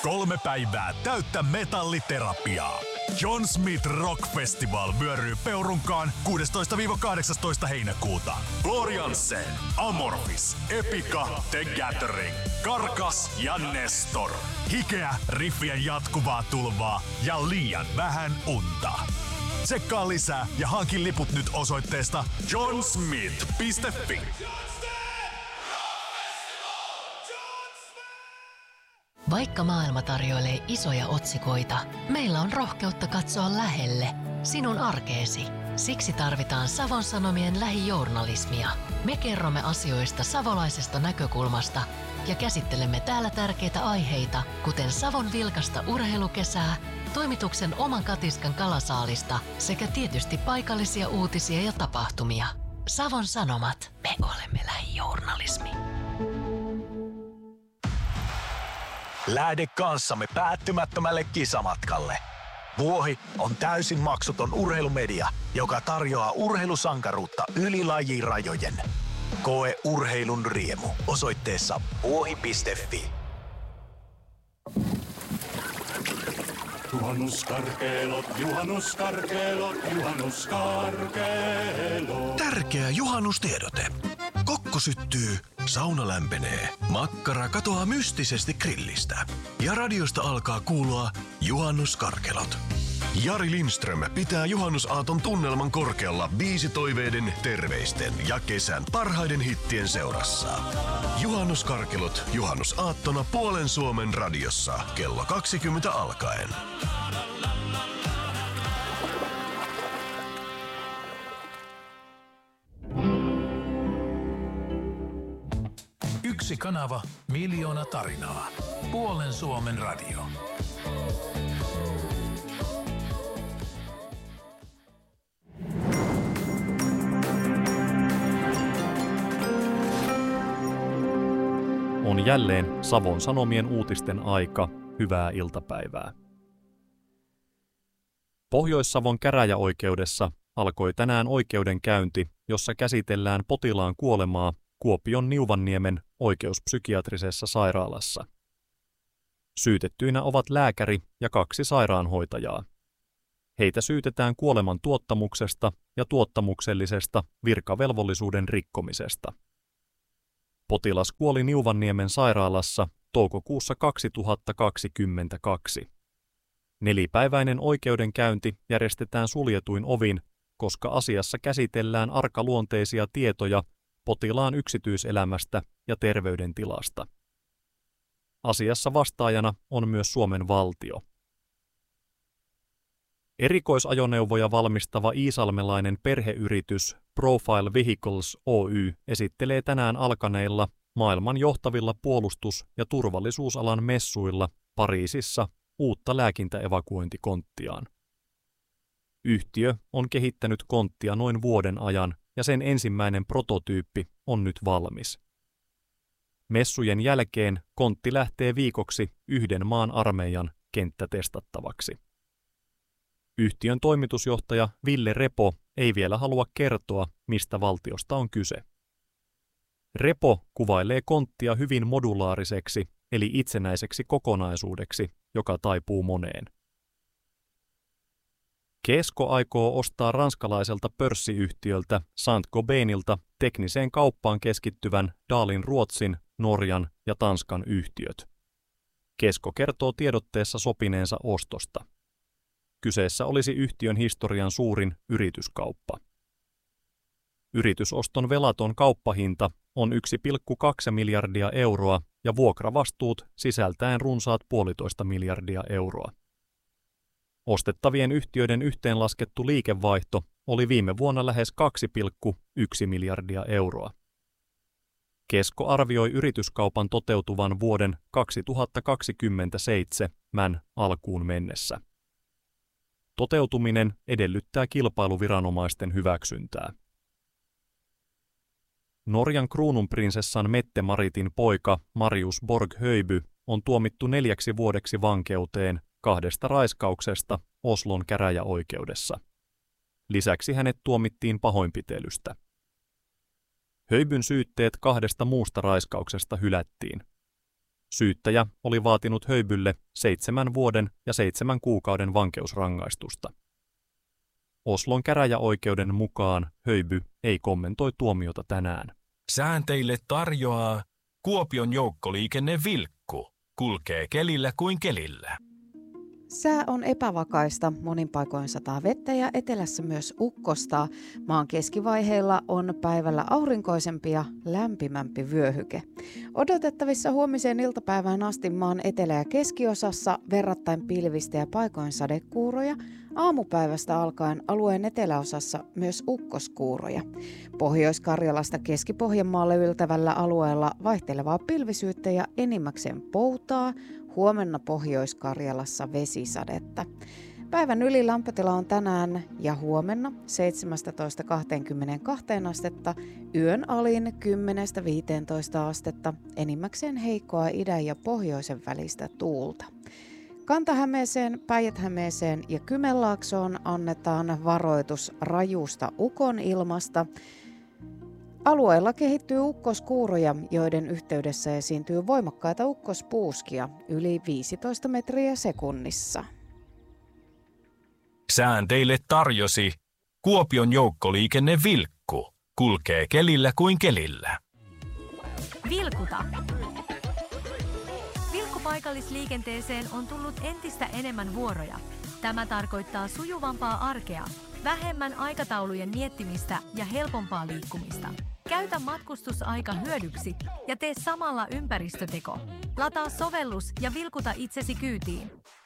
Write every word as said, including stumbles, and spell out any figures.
Kolme päivää täyttä metalliterapiaa. John Smith Rock Festival vyöryy Peurunkaan kuudestoista kahdeksastoista heinäkuuta. Gloriansen, Amorphis, Epica, The Gathering, Karkas ja Nestor. Hikeä, riffien jatkuvaa tulvaa ja liian vähän unta. Tsekkaa lisää ja hankin liput nyt osoitteesta john smith piste fi. Vaikka maailma tarjoilee isoja otsikoita, meillä on rohkeutta katsoa lähelle, sinun arkeesi. Siksi tarvitaan Savon Sanomien lähijournalismia. Me kerromme asioista savolaisesta näkökulmasta ja käsittelemme täällä tärkeitä aiheita, kuten Savon vilkasta urheilukesää, toimituksen oman katiskan kalasaalista sekä tietysti paikallisia uutisia ja tapahtumia. Savon Sanomat, me olemme lähijournalismi. Lähde kanssamme päättymättömälle kisamatkalle. Vuohi on täysin maksuton urheilumedia, joka tarjoaa urheilusankaruutta yli lajirajojen. Koe urheilun riemu osoitteessa vuohi piste fi. Juhannuskarkeelot, juhannuskarkeelot, juhannuskarkeelot. Tärkeä juhannustiedote. Kokko syttyy, sauna lämpenee, makkara katoaa mystisesti grillistä ja radiosta alkaa kuulua juhannuskarkelot. Jari Lindström pitää juhannusaaton tunnelman korkealla biisitoiveiden, terveisten ja kesän parhaiden hittien seurassa. Juhannuskarkelot juhannusaattona puolen Suomen radiossa kello kaksikymmentä alkaen. Yksi kanava, miljoona tarinaa. Puolen Suomen radio. On jälleen Savon Sanomien uutisten aika. Hyvää iltapäivää. Pohjois-Savon käräjäoikeudessa alkoi tänään oikeudenkäynti, jossa käsitellään potilaan kuolemaa Kuopion Niuvanniemen oikeuspsykiatrisessa sairaalassa. Syytettyinä ovat lääkäri ja kaksi sairaanhoitajaa. Heitä syytetään kuoleman tuottamuksesta ja tuottamuksellisesta virkavelvollisuuden rikkomisesta. Potilas kuoli Niuvanniemen sairaalassa toukokuussa kaksituhattakaksikymmentäkaksi. Nelipäiväinen oikeudenkäynti järjestetään suljetuin ovin, koska asiassa käsitellään arkaluonteisia tietoja potilaan yksityiselämästä ja terveydentilasta. Asiassa vastaajana on myös Suomen valtio. Erikoisajoneuvoja valmistava iisalmelainen perheyritys Profile Vehicles Oy esittelee tänään alkaneilla maailman johtavilla puolustus- ja turvallisuusalan messuilla Pariisissa uutta lääkintäevakuointikonttiaan. Yhtiö on kehittänyt konttia noin vuoden ajan ja sen ensimmäinen prototyyppi on nyt valmis. Messujen jälkeen kontti lähtee viikoksi yhden maan armeijan kenttätestattavaksi. Yhtiön toimitusjohtaja Ville Repo ei vielä halua kertoa, mistä valtiosta on kyse. Repo kuvailee konttia hyvin modulaariseksi eli itsenäiseksi kokonaisuudeksi, joka taipuu moneen. Kesko aikoo ostaa ranskalaiselta pörssiyhtiöltä Saint-Gobainilta tekniseen kauppaan keskittyvän Dahlin Ruotsin, Norjan ja Tanskan yhtiöt. Kesko kertoo tiedotteessa sopineensa ostosta. Kyseessä olisi yhtiön historian suurin yrityskauppa. Yritysoston velaton kauppahinta on yksi pilkku kaksi miljardia euroa ja vuokravastuut sisältäen runsaat puolitoista miljardia euroa. Ostettavien yhtiöiden yhteenlaskettu liikevaihto oli viime vuonna lähes kaksi pilkku yksi miljardia euroa. Kesko arvioi yrityskaupan toteutuvan vuoden kaksituhattakaksikymmentäseitsemän alkuun mennessä. Toteutuminen edellyttää kilpailuviranomaisten hyväksyntää. Norjan kruununprinsessan Mette-Maritin poika Marius Borg-Höjby on tuomittu neljäksi vuodeksi vankeuteen kahdesta raiskauksesta Oslon käräjäoikeudessa. Lisäksi hänet tuomittiin pahoinpitelystä. Höjbyn syytteet kahdesta muusta raiskauksesta hylättiin. Syyttäjä oli vaatinut Höybylle seitsemän vuoden ja seitsemän kuukauden vankeusrangaistusta. Oslon käräjäoikeuden mukaan Höyby ei kommentoi tuomiota tänään. Sään teille tarjoaa Kuopion joukkoliikenne Vilkku. Kulkee kelillä kuin kelillä. Sää on epävakaista, monin paikoin sataa vettä ja etelässä myös ukkosta. Maan keskivaiheilla on päivällä aurinkoisempi ja lämpimämpi vyöhyke. Odotettavissa huomiseen iltapäivään asti maan etelä- ja keskiosassa verrattain pilvistä ja paikoin sadekuuroja. Aamupäivästä alkaen alueen eteläosassa myös ukkoskuuroja. Pohjois-Karjalasta Keski-Pohjanmaalle yltävällä alueella vaihtelevaa pilvisyyttä ja enimmäkseen poutaa. Huomenna Pohjois-Karjalassa vesisadetta. Päivän ylilämpötila on tänään ja huomenna seitsemäntoista kaksikymmentäkaksi astetta, yön alin kymmenestä viiteentoista astetta, enimmäkseen heikkoa idän ja pohjoisen välistä tuulta. Kanta-Hämeeseen, Päijät-Hämeeseen ja Kymenlaaksoon annetaan varoitus rajusta ukonilmasta. Alueella kehittyy ukkoskuuroja, joiden yhteydessä esiintyy voimakkaita ukkospuuskia yli viisitoista metriä sekunnissa. Sään teille tarjosi Kuopion joukkoliikenne Vilkku. Kulkee kelillä kuin kelillä. Vilkuta. Vilkkupaikallisliikenteeseen on tullut entistä enemmän vuoroja. Tämä tarkoittaa sujuvampaa arkea, vähemmän aikataulujen miettimistä ja helpompaa liikkumista. Käytä matkustusaika hyödyksi ja tee samalla ympäristöteko. Lataa sovellus ja vilkuta itsesi kyytiin.